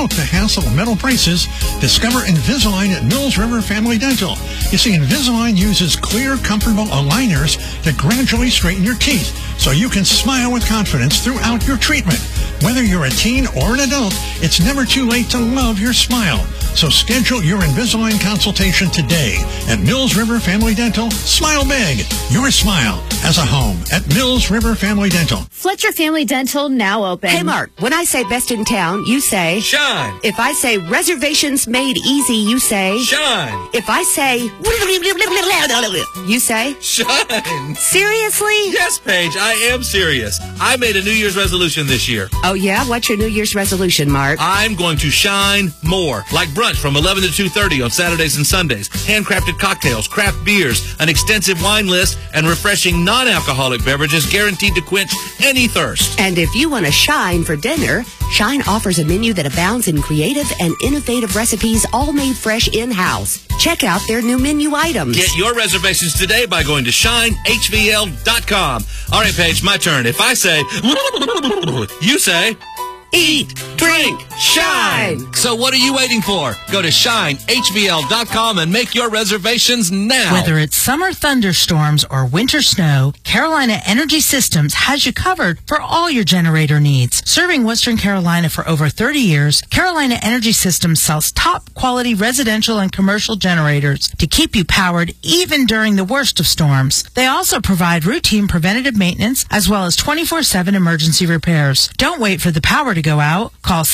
without the hassle of metal braces, discover Invisalign at Mills River Family Dental. You see, Invisalign uses clear, comfortable aligners to gradually straighten your teeth so you can smile with confidence throughout your treatment. Whether you're a teen or an adult, it's never too late to love your smile. So schedule your Invisalign consultation today at Mills River Family Dental. Smile big. Your smile as a home at Mills River Family Dental. Fletcher Family Dental now open. Hey, Mark, when I say best in town, you say... Shine. If I say reservations made easy, you say... Shine. If I say... you say... Shine. Seriously? Yes, Paige, I am serious. I made a New Year's resolution this year. Oh, yeah? What's your New Year's resolution, Mark? I'm going to shine more. Like brunch from 11 to 2:30 on Saturdays and Sundays. Handcrafted cocktails, craft beers, an extensive wine list, and refreshing non-alcoholic beverages guaranteed to quench any thirst. And if you want to shine for dinner, Shine offers a menu that abounds in creative and innovative recipes all made fresh in-house. Check out their new menu items. Get your reservations today by going to shinehvl.com. All right, Paige, my turn. If I say, you say... Eat, drink, shine. So what are you waiting for? Go to shinehvl.com and make your reservations now. Whether it's summer thunderstorms or winter snow, Carolina Energy Systems has you covered for all your generator needs. Serving Western Carolina for over 30 years, Carolina Energy Systems sells top quality residential and commercial generators to keep you powered even during the worst of storms. They also provide routine preventative maintenance as well as 24/7 emergency repairs. Don't wait for the power to go out. Call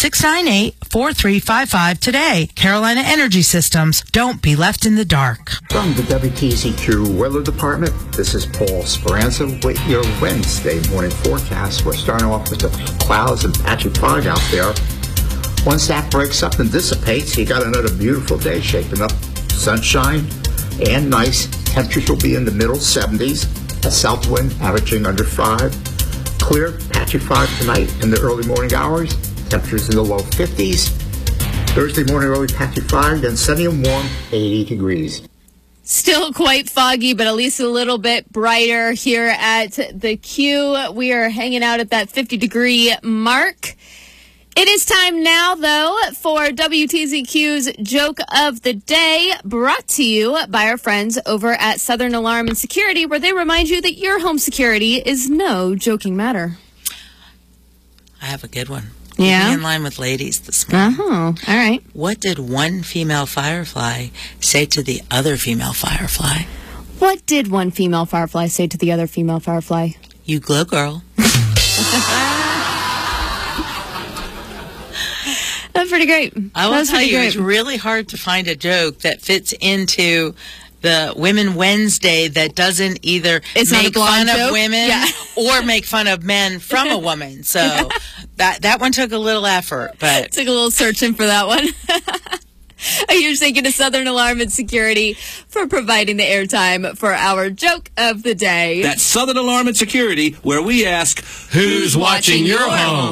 698-4355 today. Carolina Energy Systems. Don't be left in the dark. From the WTZQ Weather Department, this is Paul Speranza with your Wednesday morning forecast. We're starting off with the clouds and patchy fog out there. Once that breaks up and dissipates, you got another beautiful day shaping up. Sunshine and nice. Temperatures will be in the middle 70s. A south wind averaging under 5. Clear, patchy fog tonight in the early morning hours. Temperatures in the low 50s. Thursday morning, early patchy fog, then sunny and warm, 80 degrees. Still quite foggy, but at least a little bit brighter here at the Q. We are hanging out at that 50-degree mark. It is time now, though, for WTZQ's Joke of the Day, brought to you by our friends over at Southern Alarm and Security, where they remind you that your home security is no joking matter. I have a good one. Yeah? Keeping in line with ladies this morning. Oh, all right. What did one female firefly say to the other female firefly? What did one female firefly say to the other female firefly? You glow, girl. That's pretty great. I will tell you, it's really hard to find a joke that fits into the Women Wednesday that doesn't either make fun of women or make fun of men from a woman. So that one took a little effort, but took a little searching for that one. A huge thank you to Southern Alarm and Security for providing the airtime for our Joke of the Day. That's Southern Alarm and Security, where we ask, who's watching your home?